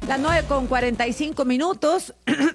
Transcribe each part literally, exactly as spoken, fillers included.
Las nueve con cuarenta y cinco minutos.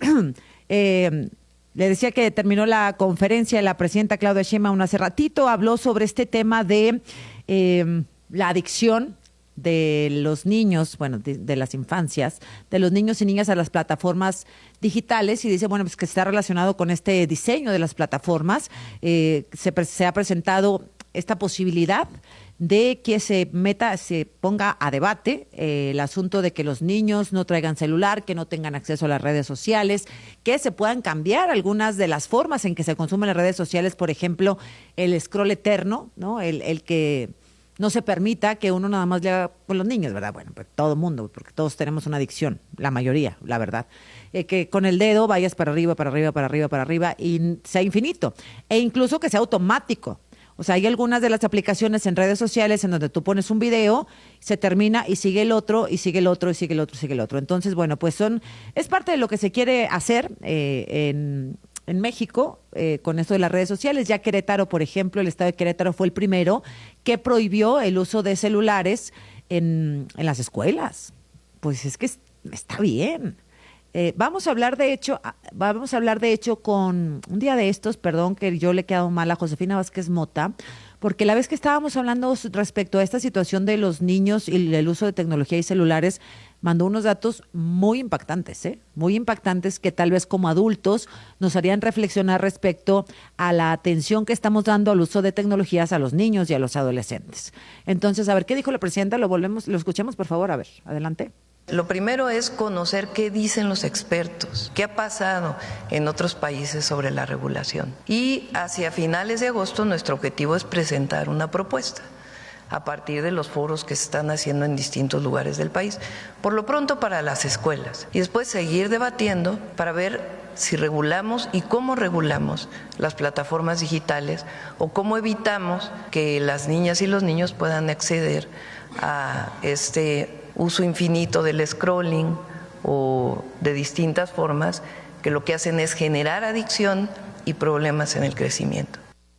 eh, le decía que terminó la conferencia de la presidenta Claudia Sheinbaum hace ratito. Habló sobre este tema de eh, la adicción de los niños, bueno, de, de las infancias, de los niños y niñas a las plataformas digitales, y dice, bueno, pues que está relacionado con este diseño de las plataformas. Eh, se, se ha presentado esta posibilidad de que se meta, se ponga a debate eh, el asunto de que los niños no traigan celular, que no tengan acceso a las redes sociales, que se puedan cambiar algunas de las formas en que se consumen las redes sociales, por ejemplo, el scroll eterno, ¿no? El, el que no se permita que uno nada más le haga con los niños, ¿verdad? Bueno, pues todo el mundo, porque todos tenemos una adicción, la mayoría, la verdad. Eh, que con el dedo vayas para arriba, para arriba, para arriba, para arriba y sea infinito. E incluso que sea automático. O sea, hay algunas de las aplicaciones en redes sociales en donde tú pones un video, se termina y sigue el otro, y sigue el otro, y sigue el otro, y sigue el otro. Entonces, bueno, pues son es parte de lo que se quiere hacer eh, en, en México eh, con esto de las redes sociales. Ya Querétaro, por ejemplo, el estado de Querétaro fue el primero que prohibió el uso de celulares en, en las escuelas. Pues es que es, está bien. Eh, vamos a hablar de hecho, vamos a hablar de hecho con un día de estos, perdón que yo le he quedado mal a Josefina Vázquez Mota, porque la vez que estábamos hablando respecto a esta situación de los niños y el uso de tecnología y celulares, mandó unos datos muy impactantes, ¿eh? Muy impactantes que tal vez como adultos nos harían reflexionar respecto a la atención que estamos dando al uso de tecnologías a los niños y a los adolescentes. Entonces, a ver, ¿qué dijo la presidenta? Lo volvemos, lo escuchamos, por favor, a ver, adelante. Lo primero es conocer qué dicen los expertos, qué ha pasado en otros países sobre la regulación. Y hacia finales de agosto nuestro objetivo es presentar una propuesta a partir de los foros que se están haciendo en distintos lugares del país, por lo pronto para las escuelas, y después seguir debatiendo para ver si regulamos y cómo regulamos las plataformas digitales o cómo evitamos que las niñas y los niños puedan acceder a este uso infinito del scrolling o de distintas formas que lo que hacen es generar adicción y problemas en el crecimiento.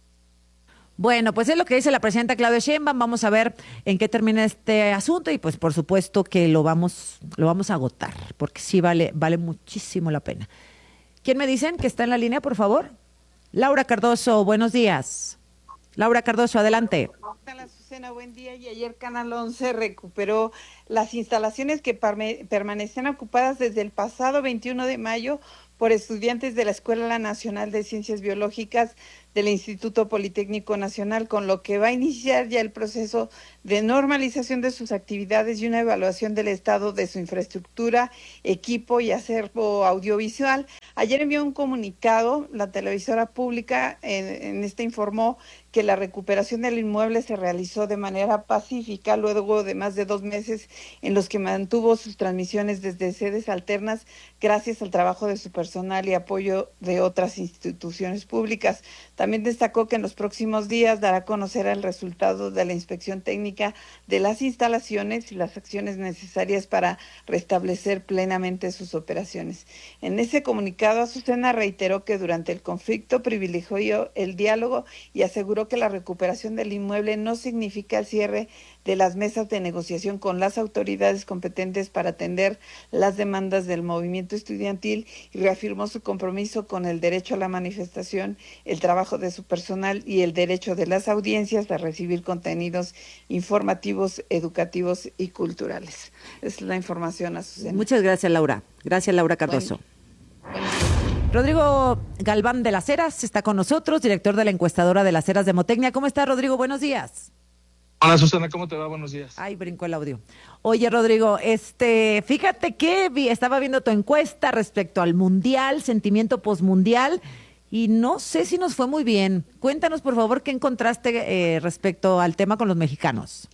Bueno, pues es lo que dice la presidenta Claudia Sheinbaum. Vamos a ver en qué termina este asunto y pues por supuesto que lo vamos lo vamos a agotar porque sí vale vale muchísimo la pena. ¿Quién me dicen que está en la línea, por favor? Laura Cardoso, buenos días. Laura Cardoso, adelante. Hola Susana, buen día. Y ayer Canal once recuperó las instalaciones que permanecían ocupadas desde el pasado veintiuno de mayo por estudiantes de la Escuela Nacional de Ciencias Biológicas del Instituto Politécnico Nacional, con lo que va a iniciar ya el proceso de normalización de sus actividades y una evaluación del estado de su infraestructura, equipo y acervo audiovisual. Ayer envió un comunicado, la televisora pública en, en este informó que la recuperación del inmueble se realizó de manera pacífica luego de más de dos meses en los que mantuvo sus transmisiones desde sedes alternas gracias al trabajo de su personal y apoyo de otras instituciones públicas. También destacó que en los próximos días dará a conocer el resultado de la inspección técnica de las instalaciones y las acciones necesarias para restablecer plenamente sus operaciones. En ese comunicado, Azucena reiteró que durante el conflicto privilegió el diálogo y aseguró que la recuperación del inmueble no significa el cierre de las mesas de negociación con las autoridades competentes para atender las demandas del movimiento estudiantil y reafirmó su compromiso con el derecho a la manifestación, el trabajo de su personal y el derecho de las audiencias a recibir contenidos informativos, educativos y culturales. Esa es la información, Azucena. Muchas gracias, Laura. Gracias, Laura Cardoso. Bueno. Bueno. Rodrigo Galván de las Heras está con nosotros, director de la encuestadora de las Heras de Motecnia. ¿Cómo está, Rodrigo? Buenos días. Hola, Susana, ¿cómo te va? Buenos días. Ay, brincó el audio. Oye, Rodrigo, este, fíjate que vi, estaba viendo tu encuesta respecto al Mundial, sentimiento posmundial, y no sé si nos fue muy bien. Cuéntanos, por favor, qué encontraste eh, respecto al tema con los mexicanos.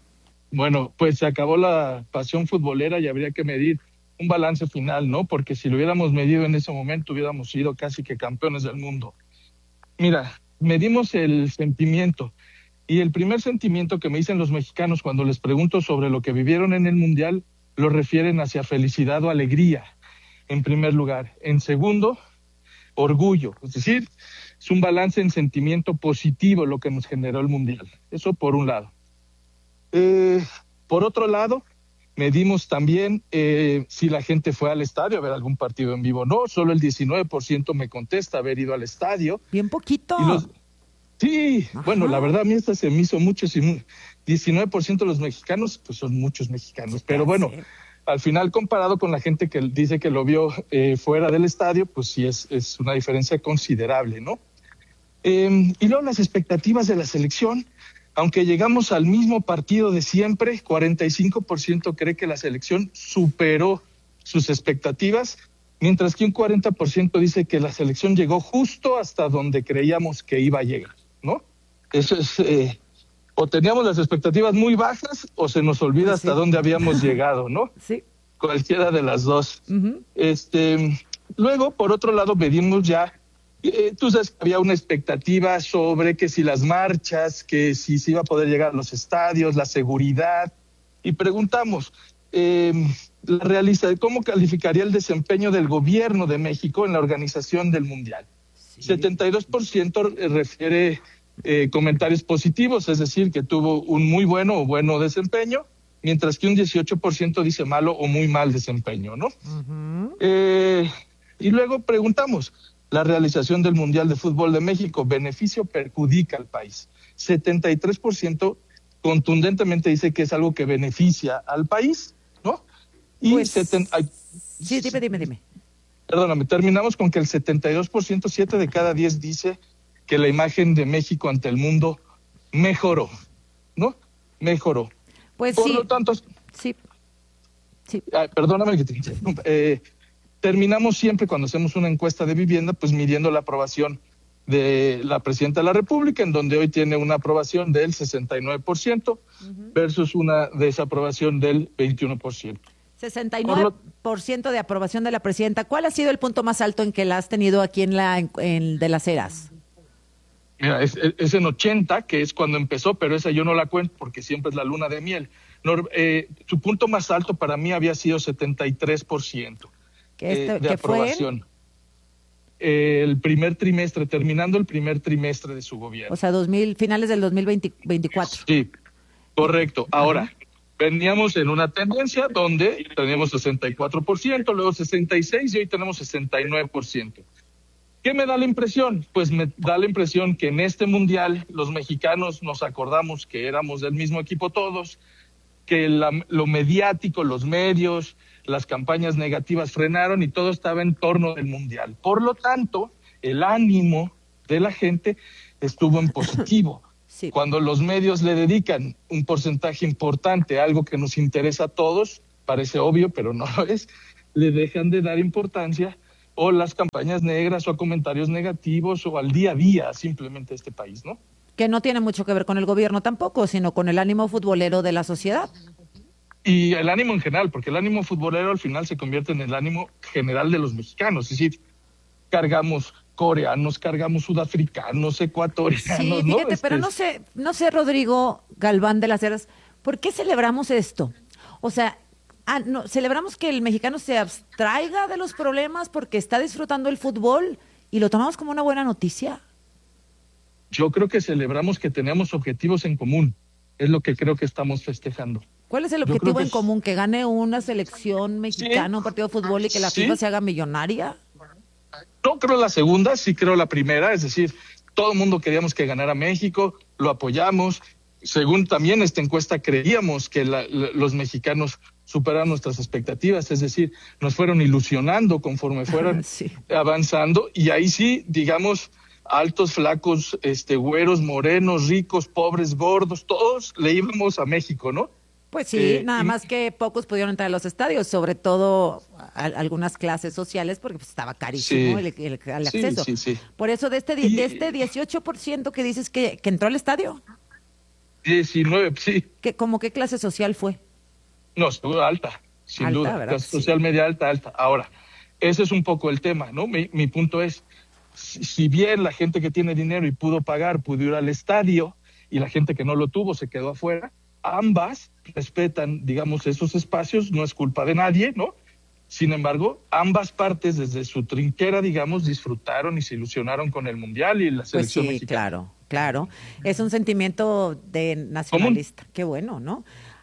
Bueno, pues se acabó la pasión futbolera y habría que medir un balance final, ¿no? Porque si lo hubiéramos medido en ese momento, hubiéramos sido casi que campeones del mundo. Mira, medimos el sentimiento. Y el primer sentimiento que me dicen los mexicanos cuando les pregunto sobre lo que vivieron en el Mundial, lo refieren hacia felicidad o alegría, en primer lugar. En segundo, orgullo. Es decir, es un balance en sentimiento positivo lo que nos generó el Mundial. Eso por un lado. Eh, por otro lado, Medimos también eh, si la gente fue al estadio a ver algún partido en vivo. No, solo el diecinueve por ciento me contesta haber ido al estadio. Bien poquito. Y los, sí, Ajá. Bueno, la verdad a mí esta se me hizo mucho. diecinueve por ciento de los mexicanos, pues son muchos mexicanos. Pero bueno, al final comparado con la gente que dice que lo vio eh, fuera del estadio, pues sí es, es una diferencia considerable, ¿no? Eh, y luego las expectativas de la selección. Aunque llegamos al mismo partido de siempre, cuarenta y cinco por ciento cree que la selección superó sus expectativas, mientras que un cuarenta por ciento dice que la selección llegó justo hasta donde creíamos que iba a llegar, ¿no? Eso es, eh, o teníamos las expectativas muy bajas o se nos olvida Pues sí. hasta dónde habíamos llegado, ¿no? Sí. Cualquiera de las dos. Uh-huh. Este, luego, por otro lado, medimos ya. Eh, tú sabes que había una expectativa sobre que si las marchas, que si se iba a poder llegar a los estadios, la seguridad, y preguntamos, eh, la realiza, ¿cómo calificaría el desempeño del gobierno de México en la organización del Mundial? Sí. setenta y dos por ciento refiere eh, comentarios positivos, es decir, que tuvo un muy bueno o bueno desempeño, mientras que un dieciocho por ciento dice malo o muy mal desempeño, ¿no? Uh-huh. Eh, y luego preguntamos, la realización del Mundial de Fútbol de México, ¿beneficio o perjudica al país? setenta y tres por ciento contundentemente dice que es algo que beneficia al país, ¿no? Y pues, setenta... Ay, sí, dime, dime, dime. Perdóname, terminamos con que el setenta y dos por ciento, siete de cada diez dice que la imagen de México ante el mundo mejoró, ¿no? Mejoró. Pues Por sí. lo tanto... Sí. Sí. Ay, perdóname que te interrumpa. Eh, Terminamos siempre cuando hacemos una encuesta de vivienda, pues midiendo la aprobación de la Presidenta de la República, en donde hoy tiene una aprobación del sesenta y nueve por ciento uh-huh. versus una desaprobación del veintiuno por ciento. sesenta y nueve por ciento de aprobación de la Presidenta. ¿Cuál ha sido el punto más alto en que la has tenido aquí en la en, en de las Heras? Mira, es, es en ochenta, que es cuando empezó, pero esa yo no la cuento porque siempre es la luna de miel. No, eh, su punto más alto para mí había sido setenta y tres por ciento. ¿Qué este, eh, de ¿qué aprobación. Fue? Eh, el primer trimestre, terminando el primer trimestre de su gobierno. O sea, dos mil, finales del dos mil veinticuatro. Sí, correcto. Ahora, uh-huh. veníamos en una tendencia donde teníamos sesenta y cuatro por ciento, luego sesenta y seis por ciento y hoy tenemos sesenta y nueve por ciento. ¿Qué me da la impresión? Pues me da la impresión que en este mundial los mexicanos nos acordamos que éramos del mismo equipo todos, que la, lo mediático, los medios, las campañas negativas frenaron y todo estaba en torno del mundial. Por lo tanto, el ánimo de la gente estuvo en positivo. Sí. Cuando los medios le dedican un porcentaje importante a algo que nos interesa a todos, parece obvio, pero no lo es, le dejan de dar importancia o las campañas negras o a comentarios negativos o al día a día simplemente de este país, ¿no? Que no tiene mucho que ver con el gobierno tampoco, sino con el ánimo futbolero de la sociedad. Y el ánimo en general, porque el ánimo futbolero al final se convierte en el ánimo general de los mexicanos. Es decir, cargamos coreanos, cargamos sudafricanos, ecuatorianos. Sí, fíjate, ¿no? Pero este... no sé, no sé, Rodrigo Galván de las Heras, ¿por qué celebramos esto? O sea, ah, no, celebramos que el mexicano se abstraiga de los problemas porque está disfrutando el fútbol y lo tomamos como una buena noticia. Yo creo que celebramos que tenemos objetivos en común. Es lo que creo que estamos festejando. ¿Cuál es el objetivo en es... común? ¿Que gane una selección mexicana, sí, un partido de fútbol y que la sí. FIFA se haga millonaria? No creo la segunda, sí creo la primera. Es decir, todo el mundo queríamos que ganara México, lo apoyamos. Según también esta encuesta, creíamos que la, la, los mexicanos superaron nuestras expectativas. Es decir, nos fueron ilusionando conforme fueron sí. avanzando. Y ahí sí, digamos... altos, flacos, este, güeros, morenos, ricos, pobres, gordos, todos le íbamos a México, ¿no? Pues sí, eh, nada y... más que pocos pudieron entrar a los estadios, sobre todo a, a algunas clases sociales, porque pues, estaba carísimo sí. el, el, el acceso. Sí, sí, sí. Por eso de este, y... de este dieciocho por ciento que dices que, que entró al estadio. diecinueve, sí. ¿Qué, ¿Cómo qué clase social fue? No, estuvo alta, sin alta, duda. ¿verdad? Clase social sí. media alta, alta. Ahora, ese es un poco el tema, ¿no? Mi, mi punto es, si bien la gente que tiene dinero y pudo pagar pudo ir al estadio y la gente que no lo tuvo se quedó afuera, ambas respetan, digamos, esos espacios, no es culpa de nadie, ¿no? Sin embargo, ambas partes desde su trinchera, digamos, disfrutaron y se ilusionaron con el Mundial y la selección pues sí, mexicana. Claro, claro. Es un sentimiento de nacionalista. ¿Cómo? Qué bueno, ¿no?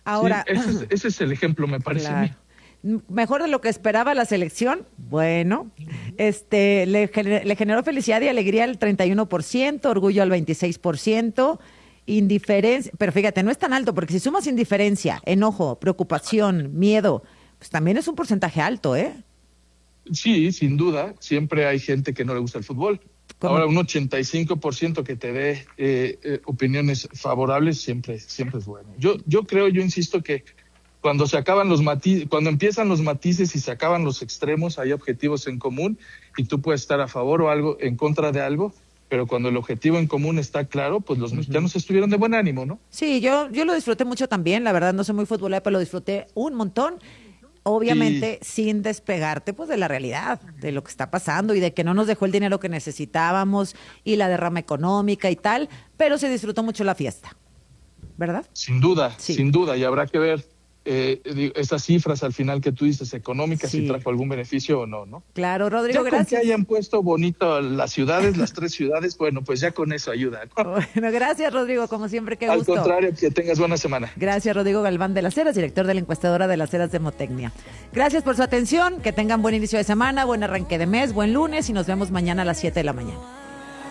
Ahora, sí, ese, es, ese es el ejemplo, me parece claro. a mí. Mejor de lo que esperaba la selección, bueno, este le, le generó felicidad y alegría al treinta y uno por ciento, orgullo al veintiséis por ciento, indiferencia, pero fíjate, no es tan alto, porque si sumas indiferencia, enojo, preocupación, miedo, pues también es un porcentaje alto, ¿eh? Sí, sin duda, siempre hay gente que no le gusta el fútbol. ¿Cómo? Ahora, un ochenta y cinco por ciento que te dé eh, eh, opiniones favorables siempre, siempre es bueno. Yo, yo creo, yo insisto que cuando se acaban los matices, cuando empiezan los matices y se acaban los extremos, hay objetivos en común y tú puedes estar a favor o algo, en contra de algo, pero cuando el objetivo en común está claro, pues los uh-huh. mexicanos estuvieron de buen ánimo, ¿no? Sí, yo, yo lo disfruté mucho también, la verdad no soy muy futbolera, pero lo disfruté un montón. Obviamente sí. sin despegarte pues de la realidad, de lo que está pasando y de que no nos dejó el dinero que necesitábamos y la derrama económica y tal, pero se disfrutó mucho la fiesta, ¿verdad? Sin duda, sí. sin duda, y habrá que ver eh, esas cifras al final que tú dices económicas, sí. si trajo algún beneficio o no, ¿no? Claro, Rodrigo, ya gracias. Ya que hayan puesto bonito las ciudades, las tres ciudades, bueno, pues ya con eso ayuda, ¿no? Bueno, gracias, Rodrigo, como siempre, qué gusto. Al contrario, que tengas buena semana. Gracias, Rodrigo Galván de las Heras, director de la encuestadora de las Heras de Demotecnia. Gracias por su atención, que tengan buen inicio de semana, buen arranque de mes, buen lunes y nos vemos mañana a las siete de la mañana.